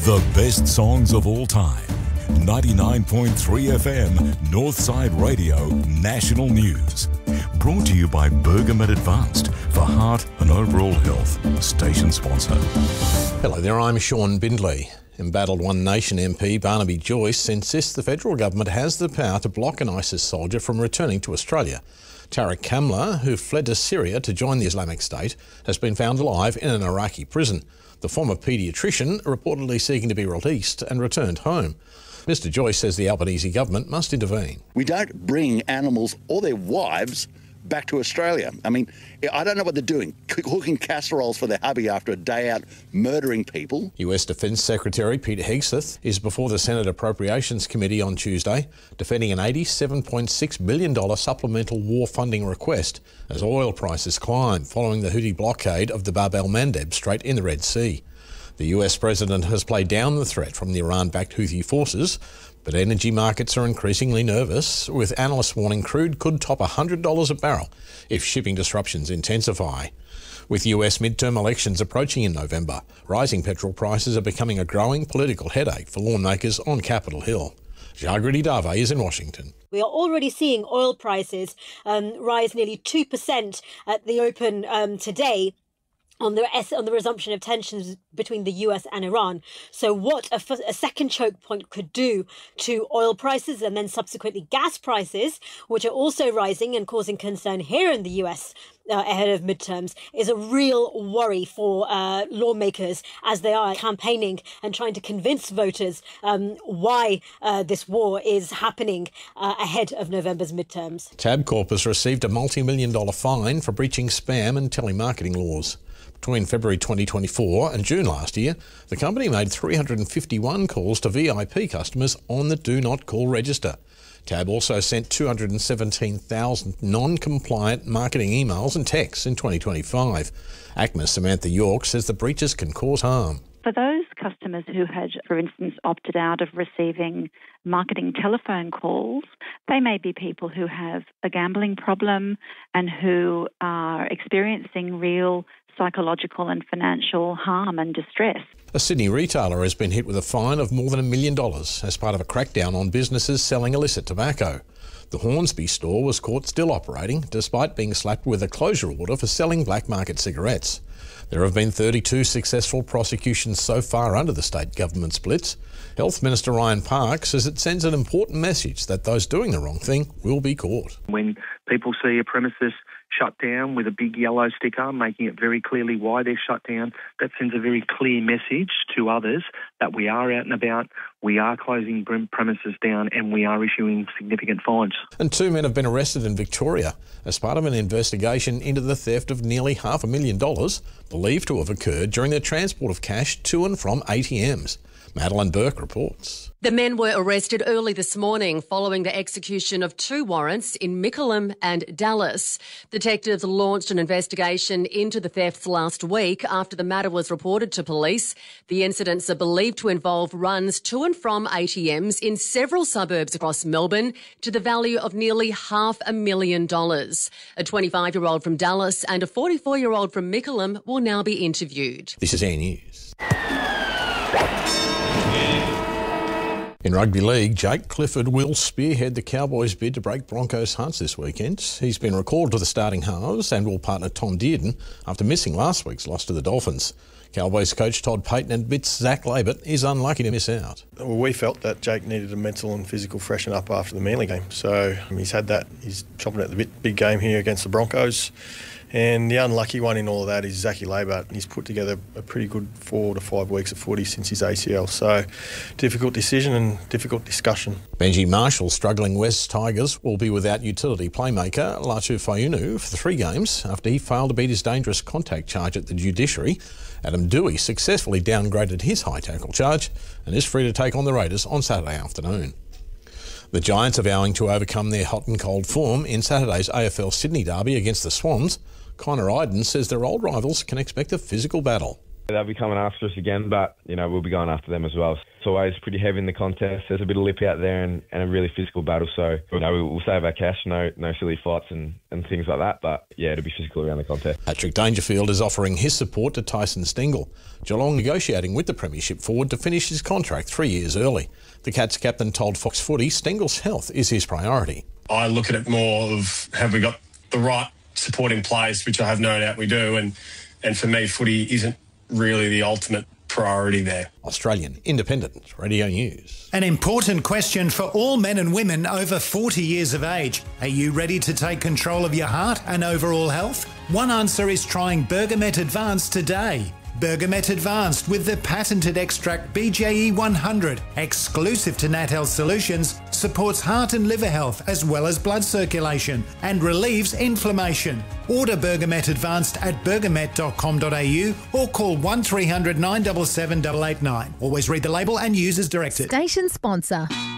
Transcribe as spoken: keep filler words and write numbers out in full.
The best songs of all time. ninety-nine point three F M, Northside Radio, National News. Brought to you by Bergamet Advanced for heart and overall health. Station sponsor. Hello there, I'm Sean Bindley. Embattled One Nation M P Barnaby Joyce insists the federal government has the power to block an ISIS soldier from returning to Australia. Tariq Kamla, who fled to Syria to join the Islamic State, has been found alive in an Iraqi prison. The former paediatrician reportedly seeking to be released and returned home. Mister Joyce says the Albanese government must intervene. We don't bring animals or their wives back to Australia. I mean, I don't know what they're doing, cooking casseroles for their hubby after a day out murdering people. U S Defence Secretary Pete Hegseth is before the Senate Appropriations Committee on Tuesday, defending an eighty-seven point six billion dollars supplemental war funding request as oil prices climb following the Houthi blockade of the Bab el-Mandeb Strait in the Red Sea. The U S president has played down the threat from the Iran-backed Houthi forces, but energy markets are increasingly nervous, with analysts warning crude could top one hundred dollars a barrel if shipping disruptions intensify. With U S midterm elections approaching in November, rising petrol prices are becoming a growing political headache for lawmakers on Capitol Hill. Jagriti Dave is in Washington. We are already seeing oil prices um, rise nearly two percent at the open um, today, on the on the resumption of tensions between the U S and Iran. So what a, a second choke point could do to oil prices and then subsequently gas prices, which are also rising and causing concern here in the U S uh, ahead of midterms, is a real worry for uh, lawmakers as they are campaigning and trying to convince voters um, why uh, this war is happening uh, ahead of November's midterms. Tabcorp has received a multi-million dollar fine for breaching spam and telemarketing laws. Between February twenty twenty-four and June last year, the company made three hundred fifty-one calls to V I P customers on the Do Not Call register. Tab also sent two hundred seventeen thousand non-compliant marketing emails and texts in twenty twenty-five. A C M A's Samantha York says the breaches can cause harm. For those customers who had, for instance, opted out of receiving marketing telephone calls, they may be people who have a gambling problem and who are experiencing real psychological and financial harm and distress. A Sydney retailer has been hit with a fine of more than a million dollars as part of a crackdown on businesses selling illicit tobacco. The Hornsby store was caught still operating despite being slapped with a closure order for selling black market cigarettes. There have been thirty-two successful prosecutions so far under the state government splits. Health Minister Ryan Park says it sends an important message that those doing the wrong thing will be caught. When people see a premises shut down with a big yellow sticker making it very clearly why they're shut down, that sends a very clear message to others that we are out and about, we are closing premises down and we are issuing significant fines. And two men have been arrested in Victoria as part of an investigation into the theft of nearly half a million dollars believed to have occurred during the transport of cash to and from A T Ms. Madeline Burke reports. The men were arrested early this morning following the execution of two warrants in Mickleham and Dallas. Detectives launched an investigation into the thefts last week after the matter was reported to police. The incidents are believed to involve runs to and from A T Ms in several suburbs across Melbourne to the value of nearly half a million dollars. A twenty-five-year-old from Dallas and a forty-four-year-old from Mickleham will now be interviewed. This is Air News. In rugby league, Jake Clifford will spearhead the Cowboys' bid to break Broncos' hunts this weekend. He's been recalled to the starting halves and will partner Tom Dearden after missing last week's loss to the Dolphins. Cowboys coach Todd Payton admits Zach Labert is unlucky to miss out. Well, we felt that Jake needed a mental and physical freshen up after the Manly game. So he's had that. He's chopping at the bit. Big game here against the Broncos. And the unlucky one in all of that is Zachy Labert. He's put together a pretty good four to five weeks of footy since his A C L. So difficult decision and difficult discussion. Benji Marshall's struggling West Tigers will be without utility playmaker Latu Fayunu for three games after he failed to beat his dangerous contact charge at the judiciary. Adam Dewey successfully downgraded his high tackle charge and is free to take on the Raiders on Saturday afternoon. The Giants are vowing to overcome their hot and cold form in Saturday's A F L Sydney derby against the Swans. Connor Iden says their old rivals can expect a physical battle. They'll be coming after us again, but, you know, we'll be going after them as well. It's always pretty heavy in the contest. There's a bit of lip out there and, and a really physical battle. So, you know, we'll save our cash, no no silly fights and, and things like that. But, yeah, it'll be physical around the contest. Patrick Dangerfield is offering his support to Tyson Stengel. Geelong negotiating with the Premiership forward to finish his contract three years early. The Cats captain told Fox Footy Stengel's health is his priority. I look at it more of, have we got the right support in place, which I have no doubt we do. And, and for me, footy isn't really the ultimate priority there. Australian Independent Radio News. An important question for all men and women over forty years of age. Are you ready to take control of your heart and overall health? One answer is trying Bergamet Advanced today. Bergamet Advanced with the patented extract B J E one hundred, exclusive to Nat Health Solutions, supports heart and liver health as well as blood circulation and relieves inflammation. Order Bergamet Advanced at bergamet dot com dot a u or call one three hundred nine seven seven eight eight nine. Always read the label and use as directed. Station sponsor.